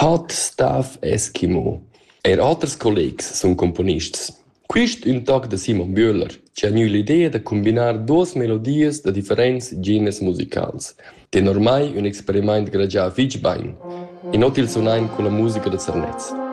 Hot Stuff Eskimo. Oters collegs sun componists. Quist un toc da Simon Bühler, che ha gnü l'idea da combinar duas melodias da differents genres musicals. Den ormai un experiment gragià fich bain, e not il sunain con la musica da Zernez.